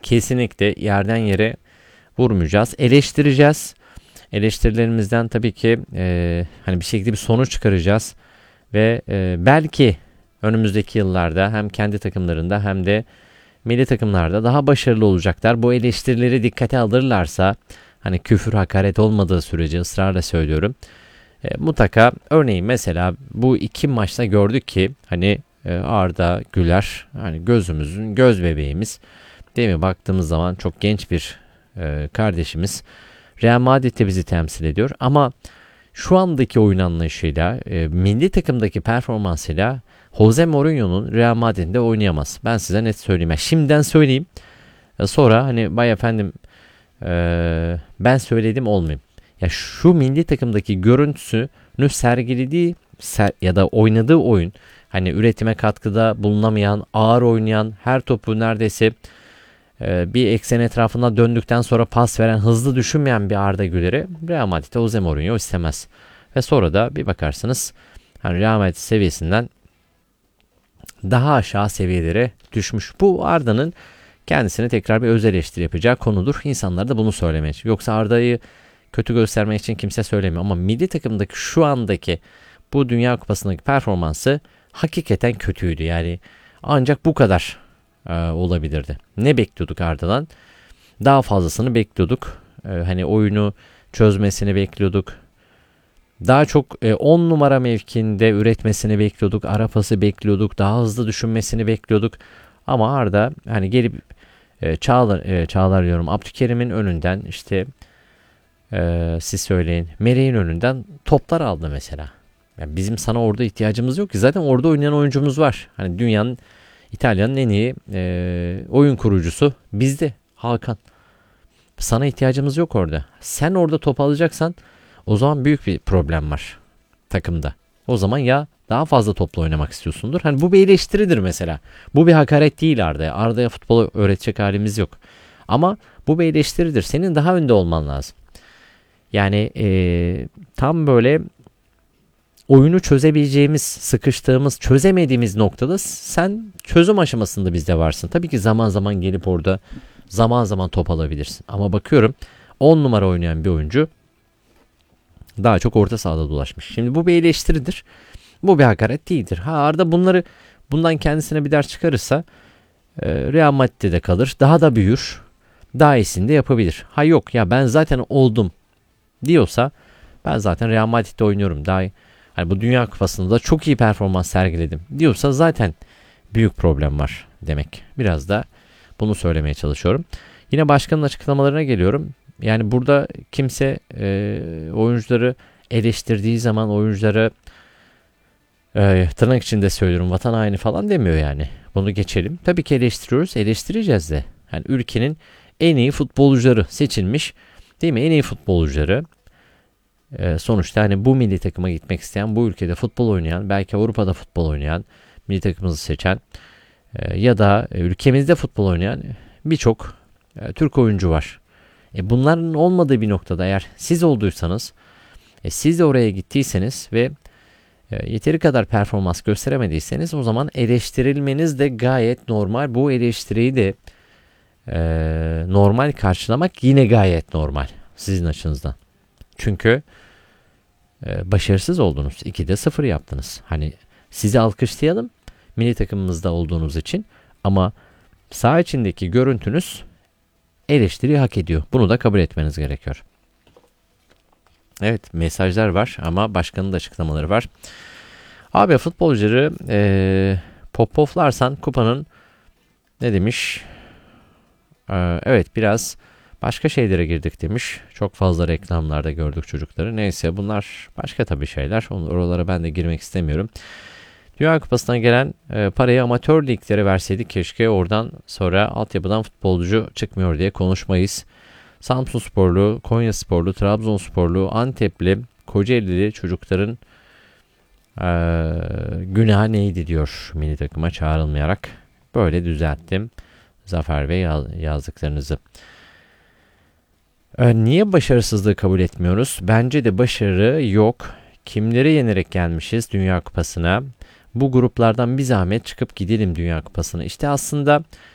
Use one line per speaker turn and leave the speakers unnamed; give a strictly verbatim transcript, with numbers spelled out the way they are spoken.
kesinlikle yerden yere vurmayacağız. Eleştireceğiz. Eleştirilerimizden tabii ki e, hani bir şekilde bir sonuç çıkaracağız. Ve e, belki önümüzdeki yıllarda hem kendi takımlarında hem de milli takımlarda daha başarılı olacaklar. Bu eleştirileri dikkate alırlarsa, hani küfür, hakaret olmadığı sürece, ısrarla söylüyorum. E, mutlaka örneğin mesela bu iki maçta gördük ki hani e, Arda Güler hani gözümüzün göz bebeğimiz, değil mi? Baktığımız zaman çok genç bir e, kardeşimiz. Real Madrid'de bizi temsil ediyor ama şu andaki oyun anlayışıyla, e, milli takımdaki performansıyla Jose Mourinho'nun Real Madrid'de oynayamaz. Ben size net söyleyeyim. Yani şimdiden söyleyeyim. E, sonra hani bay efendim e, ben söyledim olmayayım. Ya şu milli takımdaki görüntüsünü sergilediği ser, ya da oynadığı oyun, hani üretime katkıda bulunamayan, ağır oynayan, her topu neredeyse e, bir eksen etrafında döndükten sonra pas veren, hızlı düşünmeyen bir Arda Güler'i Real Madrid'de Jose Mourinho istemez. Ve sonra da bir bakarsınız hani Real Madrid seviyesinden daha aşağı seviyelere düşmüş. Bu Arda'nın kendisine tekrar bir öz eleştiri yapacağı konudur. İnsanlar da bunu söylemeye. Yoksa Arda'yı kötü göstermek için kimse söylemiyor. Ama milli takımdaki şu andaki bu Dünya Kupası'ndaki performansı hakikaten kötüydü. Yani ancak bu kadar e, olabilirdi. Ne bekliyorduk Arda'dan? Daha fazlasını bekliyorduk. E, hani oyunu çözmesini bekliyorduk. Daha çok on numara mevkinde üretmesini bekliyorduk. Ara pası bekliyorduk. Daha hızlı düşünmesini bekliyorduk. Ama Arda hani gelip e, Çağlar, e, Çağlar diyorum Abdülkerim'in önünden işte e, siz söyleyin Merey'in önünden toplar aldı mesela. Yani bizim sana orada ihtiyacımız yok ki. Zaten orada oynayan oyuncumuz var. Hani dünyanın, İtalya'nın en iyi e, oyun kurucusu bizde, Hakan. Sana ihtiyacımız yok orada. Sen orada top alacaksan o zaman büyük bir problem var takımda. O zaman ya daha fazla topla oynamak istiyorsundur. Hani bu bir eleştiridir mesela. Bu bir hakaret değil Arda'ya. Arda'ya futbolu öğretecek halimiz yok. Ama bu bir eleştiridir. Senin daha önde olman lazım. Yani ee, tam böyle oyunu çözebileceğimiz, sıkıştığımız, çözemediğimiz noktada sen çözüm aşamasında bizde varsın. Tabii ki zaman zaman gelip orada zaman zaman top alabilirsin. Ama bakıyorum on numara oynayan bir oyuncu daha çok orta sahada dolaşmış. Şimdi bu bir eleştiridir. Bu bir hakaret değildir. Ha Arda bunları bundan kendisine bir ders çıkarırsa e, Real Madrid'de de kalır. Daha da büyür. Daha iyisini de yapabilir. Ha yok ya ben zaten oldum diyorsa ben zaten Real Madrid'de oynuyorum. Daha hani bu Dünya Kupası'nda da çok iyi performans sergiledim diyorsa zaten büyük problem var demek. Biraz da bunu söylemeye çalışıyorum. Yine başkanın açıklamalarına geliyorum. Yani burada kimse e, oyuncuları eleştirdiği zaman oyuncuları e, tırnak içinde söylüyorum vatan haini falan demiyor yani. Bunu geçelim. Tabii ki eleştiriyoruz. Eleştireceğiz de. Yani ülkenin en iyi futbolcuları seçilmiş. Değil mi? En iyi futbolcuları. E, sonuçta hani bu milli takıma gitmek isteyen, bu ülkede futbol oynayan, belki Avrupa'da futbol oynayan, milli takımımızı seçen e, ya da ülkemizde futbol oynayan birçok e, Türk oyuncu var. E bunların olmadığı bir noktada eğer siz olduysanız, e siz de oraya gittiyseniz ve e, yeteri kadar performans gösteremediyseniz o zaman eleştirilmeniz de gayet normal. Bu eleştiriyi de e, normal karşılamak yine gayet normal sizin açınızdan. Çünkü e, başarısız oldunuz. ikide sıfır yaptınız. Hani sizi alkışlayalım milli takımımızda olduğunuz için ama saha içindeki görüntünüz eleştiri hak ediyor. Bunu da kabul etmeniz gerekiyor. Evet mesajlar var ama başkanın da açıklamaları var. Abi futbolcuları ee, popoflarsan kupanın ne demiş? Ee, evet biraz başka şeylere girdik demiş. Çok fazla reklamlarda gördük çocukları. Neyse bunlar başka tabii şeyler. Oralara ben de girmek istemiyorum. Dünya Kupası'na gelen e, parayı amatör liglere verseydik keşke, oradan sonra altyapıdan futbolcu çıkmıyor diye konuşmayız. Samsunsporlu, Konyasporlu, Trabzonsporlu, Antepli, Kocaelili çocukların e, günahı neydi diyor milli takıma çağrılmayarak. Böyle düzelttim Zafer Bey yaz, yazdıklarınızı. E, niye başarısızlığı kabul etmiyoruz? Bence de başarı yok. Kimleri yenerek gelmişiz Dünya Kupası'na? Bu gruplardan bir zahmet çıkıp gidelim Dünya Kupası'na. İşte aslında